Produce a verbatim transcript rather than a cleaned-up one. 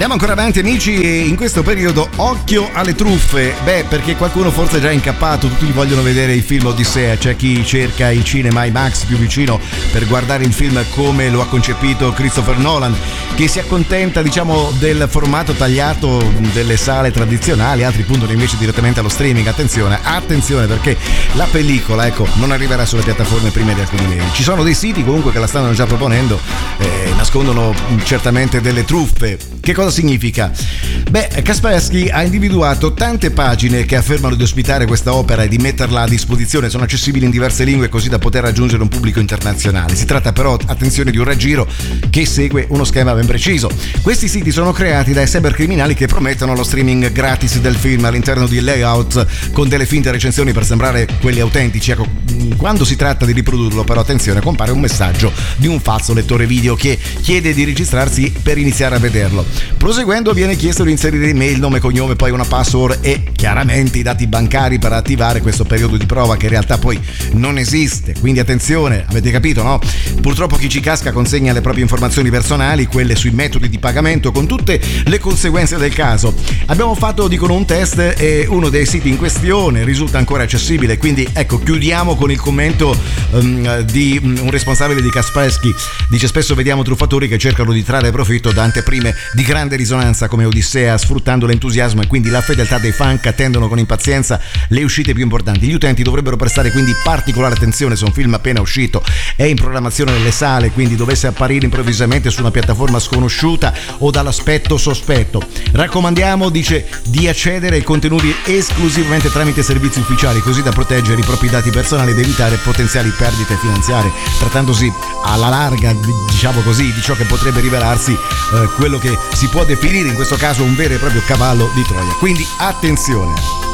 Andiamo ancora avanti, amici, e in questo periodo occhio alle truffe. Beh, perché qualcuno forse è già incappato, tutti vogliono vedere il film Odissea, c'è chi cerca il cinema IMAX più vicino per guardare il film come lo ha concepito Christopher Nolan, che si accontenta, diciamo, del formato tagliato delle sale tradizionali, altri puntano invece direttamente allo streaming. Attenzione, attenzione, perché la pellicola, ecco, non arriverà sulle piattaforme prima di alcuni mesi. Ci sono dei siti comunque che la stanno già proponendo, eh, nascondono certamente delle truffe. Che cosa significa? Beh, Kaspersky ha individuato tante pagine che affermano di ospitare questa opera e di metterla a disposizione, sono accessibili in diverse lingue così da poter raggiungere un pubblico internazionale. Si tratta però, attenzione, di un raggiro che segue uno schema ben preciso. Questi siti sono creati dai cybercriminali che promettono lo streaming gratis del film all'interno di layout con delle finte recensioni per sembrare quelli autentici. Ecco, quando si tratta di riprodurlo, però attenzione, compare un messaggio di un falso lettore video che chiede di registrarsi per iniziare a vederlo. Proseguendo viene chiesto di inserire email, nome, cognome, poi una password e chiaramente i dati bancari per attivare questo periodo di prova che in realtà poi non esiste. Quindi attenzione, avete capito, no? Purtroppo chi ci casca consegna le proprie informazioni personali, quelle sui metodi di pagamento, con tutte le conseguenze del caso. Abbiamo fatto, dicono, un test e uno dei siti in questione risulta ancora accessibile, quindi ecco, chiudiamo con il commento um, di un responsabile di Kaspersky. Dice: spesso vediamo truffatori che cercano di trarre profitto da anteprime di grande risonanza come Odissea, sfruttando l'entusiasmo e quindi la fedeltà dei fan che attendono con impazienza le uscite più importanti. Gli utenti dovrebbero prestare quindi particolare attenzione se un film appena uscito è in programmazione nelle sale, quindi dovesse apparire improvvisamente su una piattaforma sconosciuta o dall'aspetto sospetto. Raccomandiamo, dice, di accedere ai contenuti esclusivamente tramite servizi ufficiali, così da proteggere i propri dati personali ed evitare potenziali perdite finanziarie, trattandosi alla larga, diciamo così, di ciò che potrebbe rivelarsi eh, quello che si può definire in questo caso un vero e proprio cavallo di Troia. Quindi attenzione.